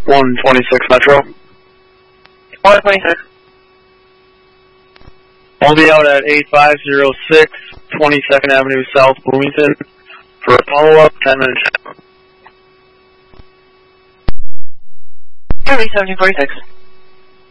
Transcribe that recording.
126 Metro. 126. I'll be out at 8506 22nd Avenue South, Bloomington for a follow-up 10 minutes. Heavy 1746.